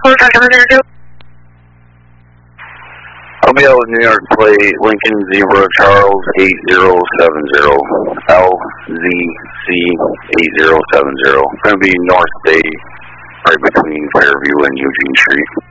I'll be out with New York plate, Lincoln Zebra Charles 8070, LZC 8070. It's going to be North Bay, right between Fairview and Eugene Street.